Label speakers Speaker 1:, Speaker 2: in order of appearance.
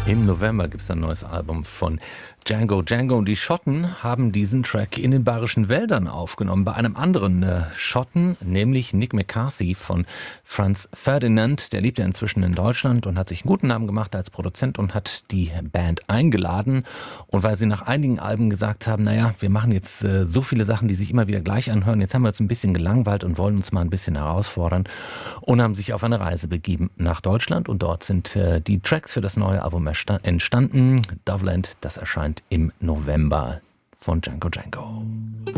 Speaker 1: Im November gibt es ein neues Album von Django. Django und die Schotten haben diesen Track in den Bayerischen Wäldern aufgenommen, bei einem anderen Schotten, nämlich Nick McCarthy von Franz Ferdinand. Der lebt ja inzwischen in Deutschland und hat sich einen guten Namen gemacht als Produzent und hat die Band eingeladen. Und weil sie nach einigen Alben gesagt haben, naja, wir machen jetzt so viele Sachen, die sich immer wieder gleich anhören, jetzt haben wir uns ein bisschen gelangweilt und wollen uns mal ein bisschen herausfordern und haben sich auf eine Reise begeben nach Deutschland. Und dort sind die Tracks für das neue Album entstanden. Doveland, das erscheint im November von Django Django.